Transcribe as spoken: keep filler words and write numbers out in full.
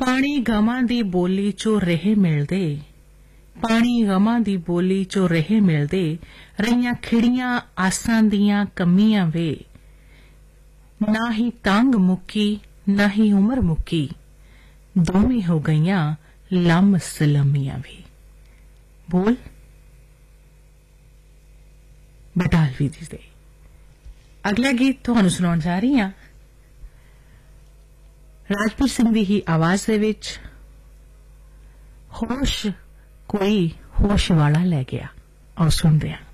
ਪਾਣੀ ਗਮਾਂ ਦੀ ਬੋਲੀ ਚੋਂ ਰਹੇ ਮਿਲਦੇ, ਪਾਣੀ ਗਮਾਂ ਦੀ ਬੋਲੀ ਚੋਂ ਰਹੇ ਮਿਲਦੇ, ਰਹੀਆਂ ਖਿੜੀਆਂ ਆਸਾਂ ਦੀਆਂ ਕਮੀਆਂ ਵੇ, ਨਾ ਹੀ ਤੰਗ ਮੁੱਕੀ ਨਾ ਹੀ ਉਮਰ ਮੁੱਕੀ, ਦੋਵੇਂ ਹੋ ਗਈਆਂ ਲੰਮ ਸਲਮੀਆਂ ਵੇ। ਬੋਲ ਬਟਾਲਵੀ ਜੀ ਦੇ। ਅਗਲਾ ਗੀਤ ਤੁਹਾਨੂੰ ਸੁਣਾਉਣ ਜਾ ਰਹੀ ਹਾਂ ਰਾਜਪੂਤ ਸਿੰਘ ਦੀ ਹੀ ਆਵਾਜ਼ ਦੇ ਵਿੱਚ। ਹੋਸ਼ ਕੋਈ ਹੋਸ਼ ਵਾਲਾ ਲੈ ਗਿਆ। ਆਓ ਸੁਣਦੇ ਹਾਂ।